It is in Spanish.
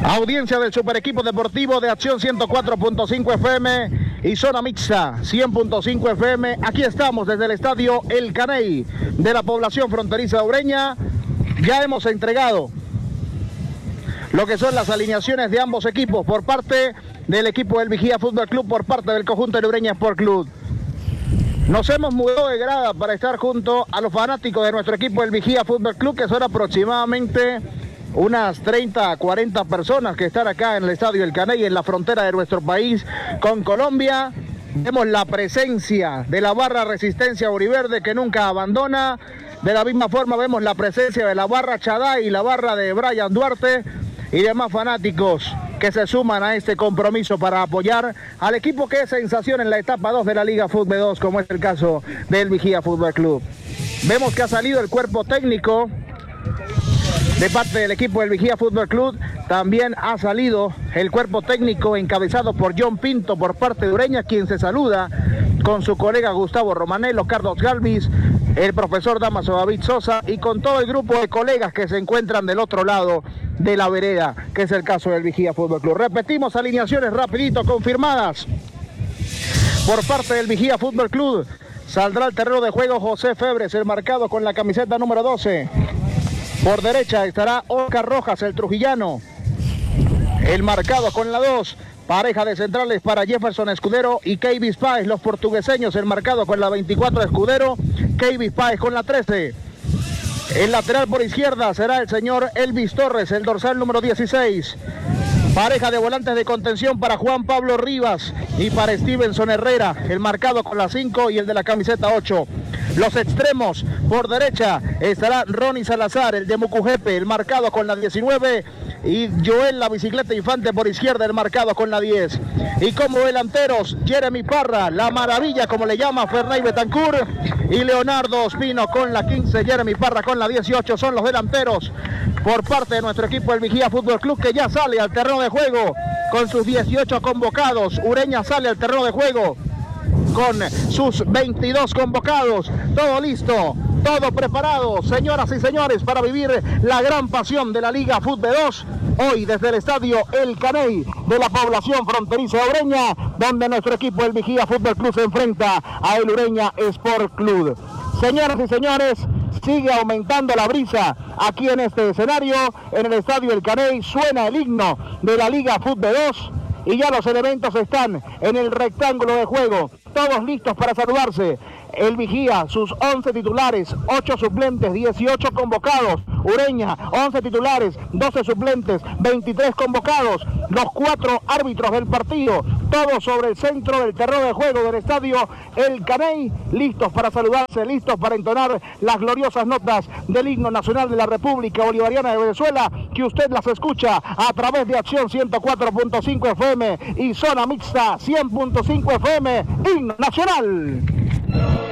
Audiencia del Super Equipo Deportivo de Acción 104.5 FM y Zona Mixta 100.5 FM. Aquí estamos desde el estadio El Caney de la población fronteriza de Ureña. Ya hemos entregado lo que son las alineaciones de ambos equipos por parte del equipo del Vigía Fútbol Club, por parte del conjunto de Ureña Sport Club. Nos hemos mudado de grada para estar junto a los fanáticos de nuestro equipo del Vigía Fútbol Club, que son aproximadamente unas 30 a 40 personas que están acá en el estadio El Caney, en la frontera de nuestro país con Colombia. Vemos la presencia de la barra Resistencia Auriverde, que nunca abandona. De la misma forma vemos la presencia de la barra Chaday y la barra de Brian Duarte y demás fanáticos que se suman a este compromiso para apoyar al equipo que es sensación en la etapa 2 de la Liga Fútbol 2, como es el caso del Vigía Fútbol Club. Vemos que ha salido el cuerpo técnico de parte del equipo del Vigía Fútbol Club. También ha salido el cuerpo técnico encabezado por John Pinto por parte de Ureña, quien se saluda con su colega Gustavo Romanello, Carlos Galvis, el profesor Damaso David Sosa y con todo el grupo de colegas que se encuentran del otro lado de la vereda, que es el caso del Vigía Fútbol Club. Repetimos alineaciones rapidito confirmadas por parte del Vigía Fútbol Club. Saldrá al terreno de juego José Febres, el marcado con la camiseta número 12. Por derecha estará Oscar Rojas, el trujillano, el marcado con la 2. Pareja de centrales para Jefferson Escudero y Keivis Páez, los portugueseños, el marcado con la 24 Escudero, Keivis Páez con la 13. El lateral por izquierda será el señor Elvis Torres, el dorsal número 16. Pareja de volantes de contención para Juan Pablo Rivas y para Stevenson Herrera, el marcado con la 5 y el de la camiseta 8. Los extremos, por derecha estará Ronnie Salazar, el de Mucujepe, el marcado con la 19, y Joel la bicicleta Infante por izquierda, el marcado con la 10. Y como delanteros, Jeremy Parra, la maravilla como le llama Fernay Betancourt, y Leonardo Ospino con la 15, Jeremy Parra con la 18, son los delanteros por parte de nuestro equipo del Vigía Fútbol Club, que ya sale al terreno de juego con sus 18 convocados. Ureña sale al terreno de juego con sus 22 convocados. Todo listo, todo preparado, señoras y señores, para vivir la gran pasión de la Liga Fútbol 2. Hoy desde el estadio El Caney de la población fronteriza de Ureña, donde nuestro equipo del Vigía Fútbol Club se enfrenta a el Ureña Sport Club. Señoras y señores, sigue aumentando la brisa aquí en este escenario, en el estadio El Caney. Suena el himno de la Liga Fútbol 2 y ya los elementos están en el rectángulo de juego, todos listos para saludarse. El Vigía, sus 11 titulares, 8 suplentes, 18 convocados. Ureña, 11 titulares, 12 suplentes, 23 convocados. Los 4 árbitros del partido, todos sobre el centro del terreno de juego del estadio El Caney, listos para saludarse, listos para entonar las gloriosas notas del himno nacional de la República Bolivariana de Venezuela, que usted las escucha a través de Acción 104.5 FM y Zona Mixta 100.5 FM, himno nacional.